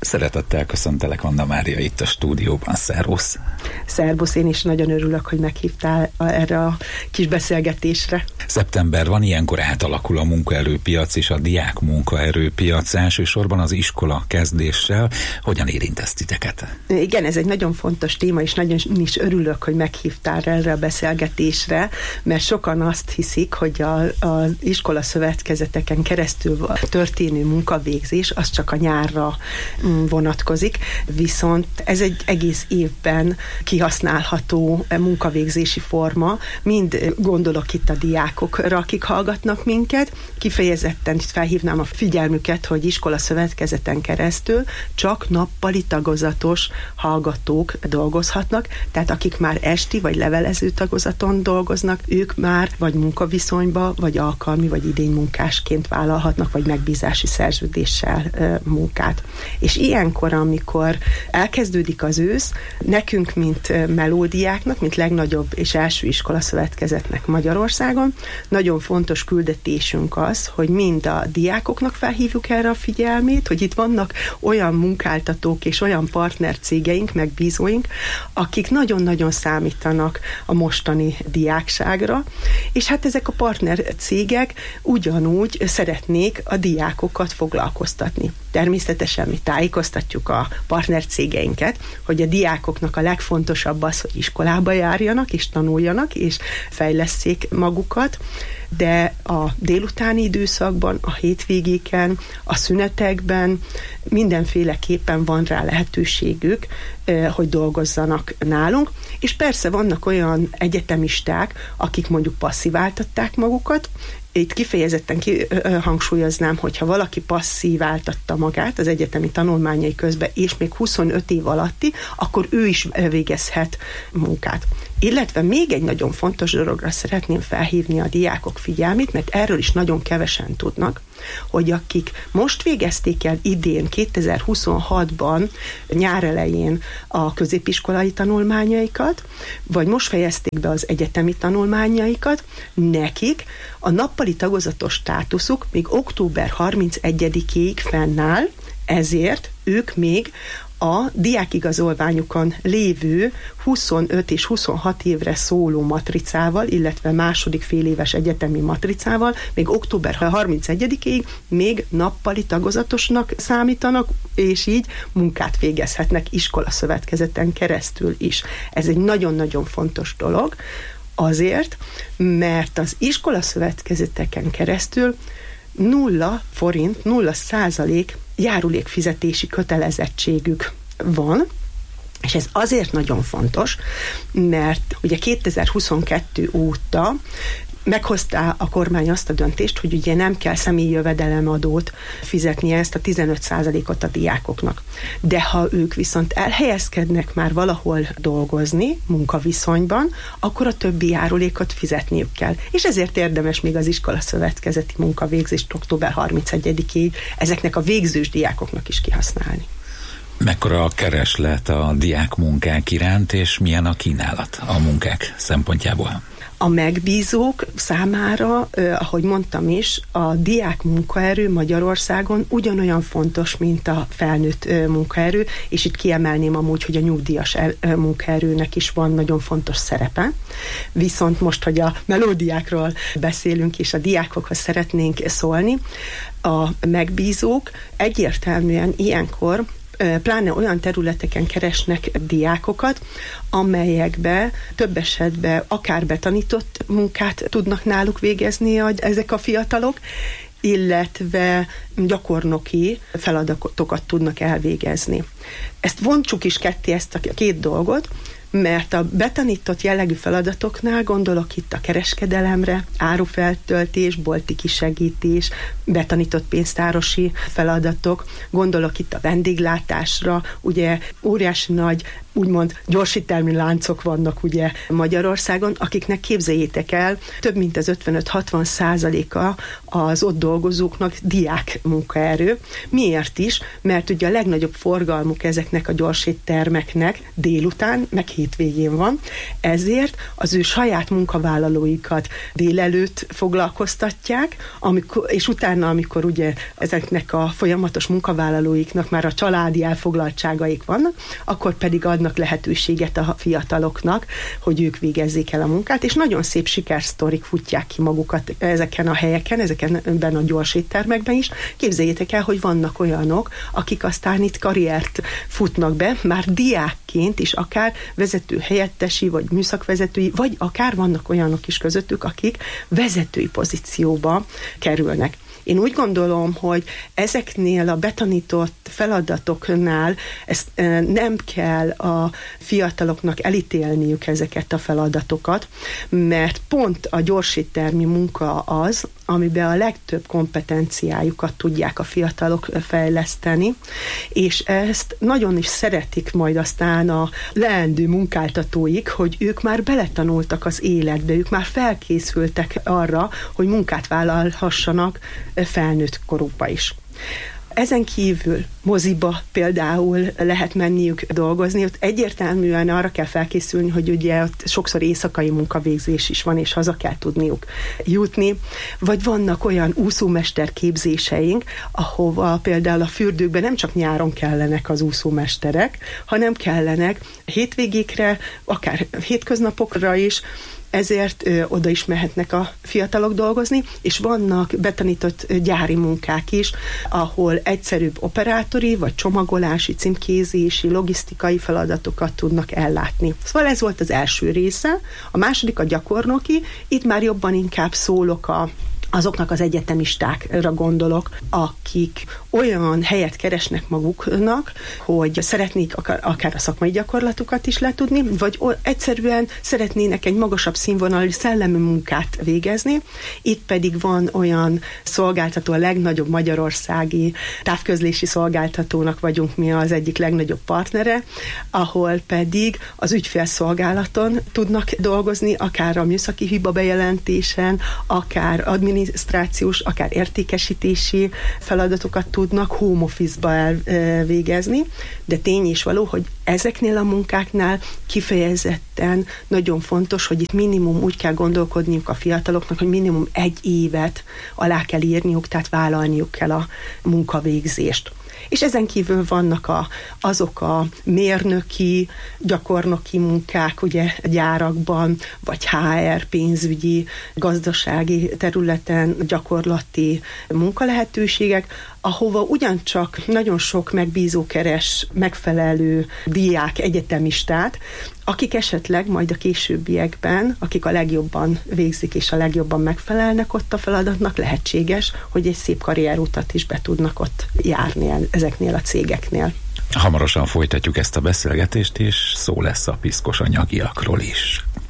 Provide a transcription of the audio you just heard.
Szeretettel köszöntelek, Anna Mária itt a stúdióban. Szervusz! Szervusz, én is nagyon örülök, hogy meghívtál erre a kis beszélgetésre. Szeptember van, ilyenkor átalakul a munkaerőpiac és a diák munkaerőpiac, elsősorban az iskola kezdéssel. Hogyan érint ez titeket? Igen, ez egy nagyon fontos téma, és nagyon is örülök, hogy meghívtál erre a beszélgetésre, mert sokan azt hiszik, hogy az iskola szövetkezeteken keresztül történő munkavégzés az csak a nyárra vonatkozik, viszont ez egy egész évben kihasználható munkavégzési forma. Mind gondolok itt a diákokra, akik hallgatnak minket, kifejezetten felhívnám a figyelmüket, hogy iskola szövetkezeten keresztül csak nappali tagozatos hallgatók dolgozhatnak, tehát akik már esti vagy levelező tagozaton dolgoznak, ők már vagy munkaviszonyba, vagy alkalmi, vagy idénymunkásként vállalhatnak, vagy megbízási szerződéssel munkát. És ilyenkor, amikor elkezdődik az ősz, nekünk, mint melódiáknak, mint legnagyobb és első iskola szövetkezetnek Magyarországon, nagyon fontos küldetésünk az, hogy mind a diákoknak felhívjuk erre a figyelmét, hogy itt vannak olyan munkáltatók és olyan partnercégeink, megbízóink, akik nagyon-nagyon számítanak a mostani diákságra, és hát ezek a partnercégek ugyanúgy szeretnék a diákokat foglalkoztatni. Természetesen mi tájékoztatjuk a partnercégeinket, hogy a diákoknak a legfontosabb az, hogy iskolába járjanak, és tanuljanak, és fejlesszék magukat, de a délutáni időszakban, a hétvégéken, a szünetekben mindenféleképpen van rá lehetőségük, hogy dolgozzanak nálunk, és persze vannak olyan egyetemisták, akik mondjuk passziváltatták magukat. Itt kifejezetten hangsúlyoznám, hogyha valaki passzíváltatta magát az egyetemi tanulmányai közben, és még 25 év alatti, akkor ő is végezhet munkát. Illetve még egy nagyon fontos dologra szeretném felhívni a diákok figyelmét, mert erről is nagyon kevesen tudnak, hogy akik most végezték el idén, 2026-ban, nyár elején a középiskolai tanulmányaikat, vagy most fejezték be az egyetemi tanulmányaikat, nekik a nappali tagozatos státuszuk még október 31-éig fennáll, ezért ők még a diákigazolványukon lévő 25 és 26 évre szóló matricával, illetve második féléves egyetemi matricával még október 31-ig még nappali tagozatosnak számítanak, és így munkát végezhetnek iskolaszövetkezeten keresztül is. Ez egy nagyon-nagyon fontos dolog, azért, mert az iskolaszövetkezeteken keresztül 0 forint, 0% járulékfizetési kötelezettségük van, és ez azért nagyon fontos, mert ugye 2022 óta meghozta a kormány azt a döntést, hogy ugye nem kell személyi jövedelemadót fizetnie, ezt a 15%-ot a diákoknak. De ha ők viszont elhelyezkednek már valahol dolgozni, munkaviszonyban, akkor a többi járulékot fizetniük kell. És ezért érdemes még az iskolaszövetkezeti munkavégzést október 31-ig ezeknek a végzős diákoknak is kihasználni. Mekkora a kereslet a diák munkák iránt, és milyen a kínálat a munkák szempontjából? A megbízók számára, ahogy mondtam is, a diák munkaerő Magyarországon ugyanolyan fontos, mint a felnőtt munkaerő, és itt kiemelném amúgy, hogy a nyugdíjas munkaerőnek is van nagyon fontos szerepe. Viszont most, hogy a melódiákról beszélünk, és a diákokhoz szeretnénk szólni, a megbízók egyértelműen ilyenkor pláne olyan területeken keresnek diákokat, amelyekbe több esetben akár betanított munkát tudnak náluk végezni ezek a fiatalok, illetve gyakornoki feladatokat tudnak elvégezni. Ezt vontsuk is ketté, ezt a két dolgot, mert a betanított jellegű feladatoknál gondolok itt a kereskedelemre, árufeltöltés, bolti kisegítés, betanított pénztárosi feladatok, gondolok itt a vendéglátásra, ugye óriási nagy, úgymond gyorsítelmi láncok vannak ugye Magyarországon, akiknek képzeljétek el, több mint az 55-60%-a az ott dolgozóknak diák munkaerő. Miért is? Mert ugye a legnagyobb forgalmuk ezeknek a gyorséttermeknek délután, meg hétvégén van, ezért az ő saját munkavállalóikat délelőtt foglalkoztatják, és utána, amikor ugye ezeknek a folyamatos munkavállalóiknak már a családi elfoglaltságaik vannak, akkor pedig adnak lehetőséget a fiataloknak, hogy ők végezzék el a munkát, és nagyon szép sikersztorik futják ki magukat ezeken a helyeken, ezekben a gyors éttermekben is. Képzeljétek el, hogy vannak olyanok, akik aztán itt karriert futnak be, már diákként is, akár vezető helyettesi, vagy műszakvezetői, vagy akár vannak olyanok is közöttük, akik vezetői pozícióba kerülnek. Én úgy gondolom, hogy ezeknél a betanított feladatoknál ezt nem kell a fiataloknak elítélniük ezeket a feladatokat, mert pont a gyorséttermi munka az, amiben a legtöbb kompetenciájukat tudják a fiatalok fejleszteni, és ezt nagyon is szeretik majd aztán a leendő munkáltatóik, hogy ők már beletanultak az életbe, ők már felkészültek arra, hogy munkát vállalhassanak felnőtt korukba is. Ezen kívül moziba például lehet menniük dolgozni, ott egyértelműen arra kell felkészülni, hogy ugye ott sokszor éjszakai munkavégzés is van, és haza kell tudniuk jutni, vagy vannak olyan úszómester képzéseink, ahova például a fürdőkben nem csak nyáron kellenek az úszómesterek, hanem kellenek hétvégékre, akár hétköznapokra is, ezért oda is mehetnek a fiatalok dolgozni, és vannak betanított gyári munkák is, ahol egyszerűbb operátori, vagy csomagolási, címkézési, logisztikai feladatokat tudnak ellátni. Szóval ez volt az első része. A második a gyakornoki, itt már jobban inkább szólok azoknak az egyetemistákra gondolok, akik olyan helyet keresnek maguknak, hogy szeretnék akár a szakmai gyakorlatukat is letudni, vagy egyszerűen szeretnének egy magasabb színvonalú szellemi munkát végezni. Itt pedig van olyan szolgáltató, a legnagyobb magyarországi távközlési szolgáltatónak vagyunk mi az egyik legnagyobb partnere, ahol pedig az ügyfélszolgálaton tudnak dolgozni, akár a műszaki hiba bejelentésen, akár adminisztrációs, akár értékesítési feladatokat tudnak home office-ba elvégezni, de tény és való, hogy ezeknél a munkáknál kifejezetten nagyon fontos, hogy itt minimum úgy kell gondolkodniuk a fiataloknak, hogy minimum 1 évet alá kell írniuk, tehát vállalniuk kell a munkavégzést. És ezen kívül vannak azok a mérnöki, gyakornoki munkák, ugye gyárakban, vagy HR, pénzügyi, gazdasági területen gyakorlati munkalehetőségek, ahova ugyancsak nagyon sok megbízó keres megfelelő diák, egyetemistát, akik esetleg majd a későbbiekben, akik a legjobban végzik és a legjobban megfelelnek ott a feladatnak, lehetséges, hogy egy szép karrierutat is be tudnak ott járni ezeknél a cégeknél. Hamarosan folytatjuk ezt a beszélgetést, és szó lesz a piszkos anyagiakról is.